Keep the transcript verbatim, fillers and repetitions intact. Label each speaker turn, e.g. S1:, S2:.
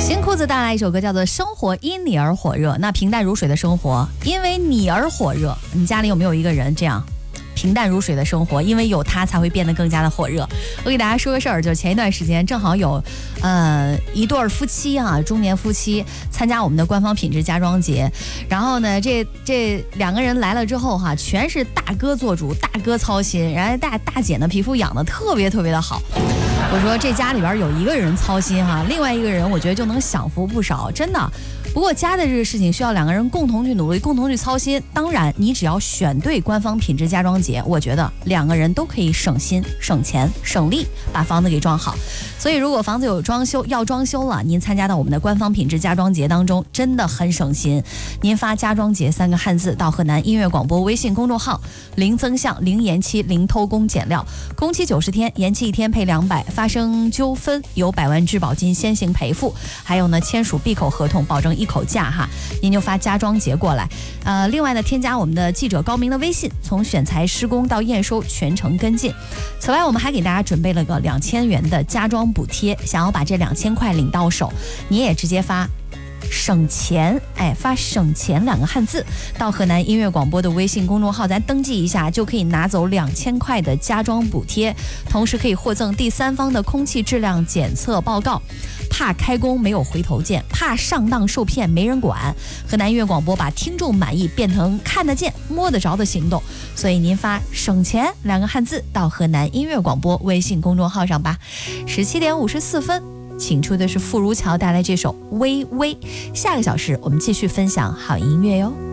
S1: 新裤子带来一首歌叫做《生活因你而火热》，那平淡如水的生活因为你而火热。你家里有没有一个人这样平淡如水的生活，因为有他才会变得更加的火热？我给大家说个事儿，就前一段时间正好有呃一对夫妻啊，中年夫妻参加我们的官方品质家装节，然后呢这这两个人来了之后哈、啊，全是大哥做主，大哥操心，然后大大姐呢皮肤养得特别特别的好。我说这家里边有一个人操心哈、啊，另外一个人我觉得就能享福不少，真的。不过家的这个事情需要两个人共同去努力，共同去操心。当然你只要选对官方品质家装节，我觉得两个人都可以省心省钱省力把房子给装好。所以如果房子有装修要装修了，您参加到我们的官方品质家装节当中真的很省心。您发家装节三个汉字到河南音乐广播微信公众号，零增项零延期零偷工减料，工期九十天，延期一天赔两百，发生纠纷有百万质保金先行赔付，还有呢签署闭口合同保证一口价哈，您就发家装节过来。呃，另外呢，添加我们的记者高明的微信，从选材施工到验收全程跟进。此外，我们还给大家准备了个两千元的家装补贴，想要把这两千块领到手，你也直接发省钱，哎，发省钱两个汉字到河南音乐广播的微信公众号，咱登记一下就可以拿走两千块的家装补贴，同时可以获赠第三方的空气质量检测报告。怕开工没有回头箭，怕上当受骗没人管。河南音乐广播把听众满意变成看得见摸得着的行动，所以您发省钱两个汉字到河南音乐广播微信公众号上吧。十七点五十四分，请出的是傅如桥带来这首微微。下个小时我们继续分享好音乐哟。